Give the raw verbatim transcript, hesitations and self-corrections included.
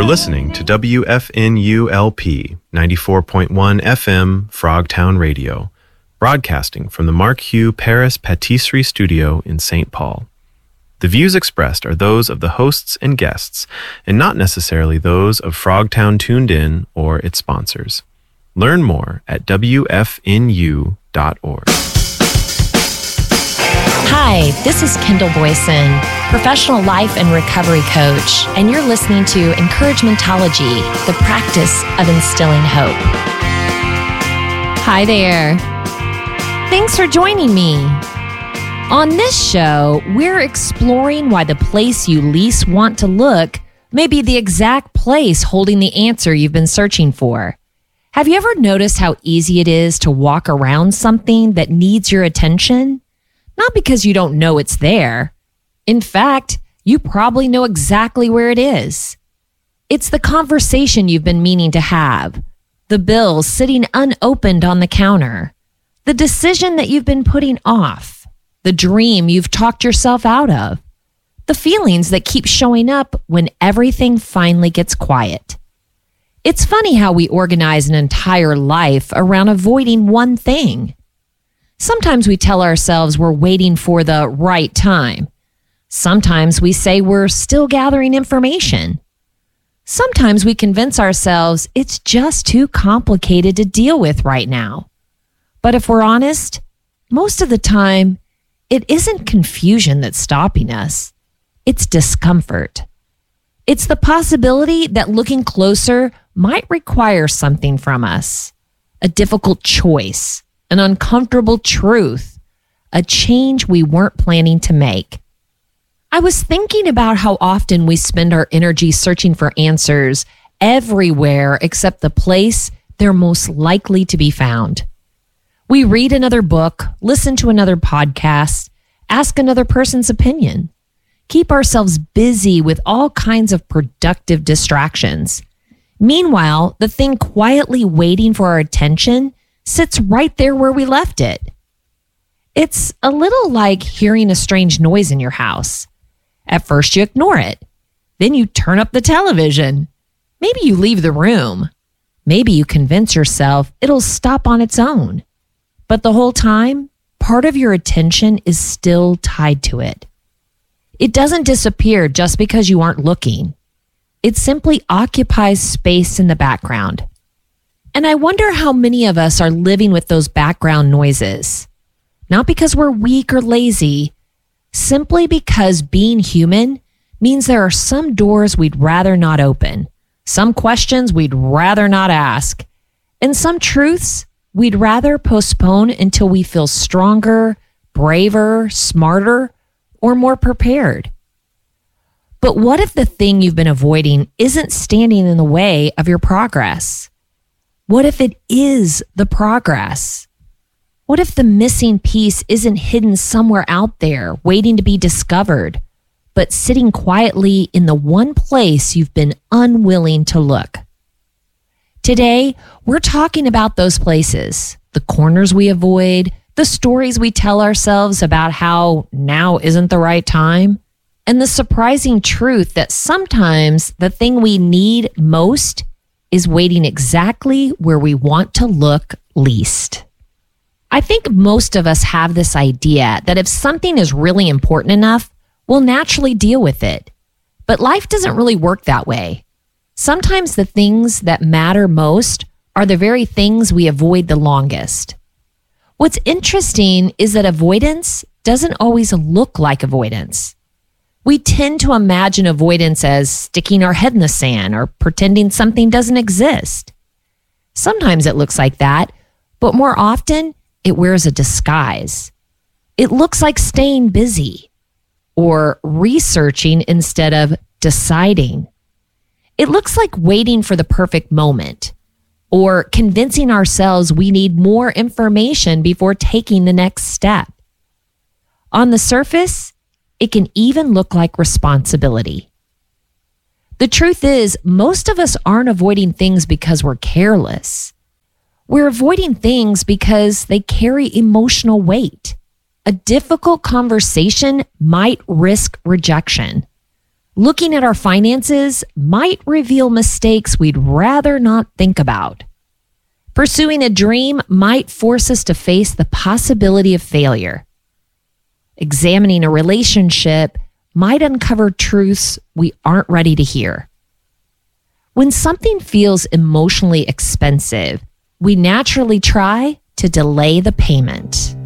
You're listening to W F N U L P ninety-four point one F M Frogtown Radio, broadcasting from the Mark Hugh Paris Patisserie Studio in Saint Paul. The views expressed are those of the hosts and guests, and not necessarily those of Frogtown Tuned In or its sponsors. Learn more at W F N U dot org. Hi, this is Kendall Boyson, professional life and recovery coach, and you're listening to Encouragementology, the practice of instilling hope. Hi there. Thanks for joining me. On this show, we're exploring why the place you least want to look may be the exact place holding the answer you've been searching for. Have you ever noticed how easy it is to walk around something that needs your attention? Not because you don't know it's there. In fact, you probably know exactly where it is. It's the conversation you've been meaning to have, the bill sitting unopened on the counter, the decision that you've been putting off, the dream you've talked yourself out of, the feelings that keep showing up when everything finally gets quiet. It's funny how we organize an entire life around avoiding one thing. Sometimes we tell ourselves we're waiting for the right time. Sometimes we say we're still gathering information. Sometimes we convince ourselves it's just too complicated to deal with right now. But if we're honest, most of the time, it isn't confusion that's stopping us. It's discomfort. It's the possibility that looking closer might require something from us, a difficult choice, an uncomfortable truth, a change we weren't planning to make. I was thinking about how often we spend our energy searching for answers everywhere except the place they're most likely to be found. We read another book, listen to another podcast, ask another person's opinion, keep ourselves busy with all kinds of productive distractions. Meanwhile, the thing quietly waiting for our attention sits right there where we left it. It's a little like hearing a strange noise in your house. At first you ignore it. Then you turn up the television. Maybe you leave the room. Maybe you convince yourself it'll stop on its own. But the whole time, part of your attention is still tied to it. It doesn't disappear just because you aren't looking. It simply occupies space in the background. And I wonder how many of us are living with those background noises. Not because we're weak or lazy, simply because being human means there are some doors we'd rather not open, some questions we'd rather not ask, and some truths we'd rather postpone until we feel stronger, braver, smarter, or more prepared. But what if the thing you've been avoiding isn't standing in the way of your progress? What if it is the progress? What if the missing piece isn't hidden somewhere out there, waiting to be discovered, but sitting quietly in the one place you've been unwilling to look? Today, we're talking about those places, the corners we avoid, the stories we tell ourselves about how now isn't the right time, and the surprising truth that sometimes the thing we need most is waiting exactly where we want to look least. I think most of us have this idea that if something is really important enough, we'll naturally deal with it. But life doesn't really work that way. Sometimes the things that matter most are the very things we avoid the longest. What's interesting is that avoidance doesn't always look like avoidance. We tend to imagine avoidance as sticking our head in the sand or pretending something doesn't exist. Sometimes it looks like that, but more often it wears a disguise. It looks like staying busy or researching instead of deciding. It looks like waiting for the perfect moment or convincing ourselves we need more information before taking the next step. On the surface, it can even look like responsibility. The truth is, most of us aren't avoiding things because we're careless. We're avoiding things because they carry emotional weight. A difficult conversation might risk rejection. Looking at our finances might reveal mistakes we'd rather not think about. Pursuing a dream might force us to face the possibility of failure. Examining a relationship might uncover truths we aren't ready to hear. When something feels emotionally expensive, we naturally try to delay the payment.